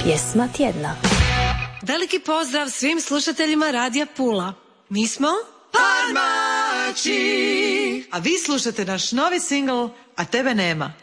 Pjesma tjedna. Veliki pozdrav svim slušateljima Radija Pula. Mi smo Parmači. A vi slušate naš novi singl A tebe nema.